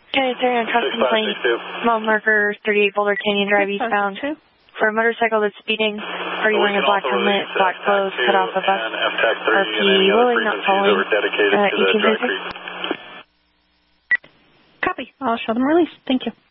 Okay, sorry, I'm trust complaint. Mile marker 38 Boulder Canyon Drive eastbound. For a motorcycle that's speeding, are you wearing a black helmet, black clothes, cut off a bus, RP, willing, not following, 1836? Copy. I'll show them release. Thank you.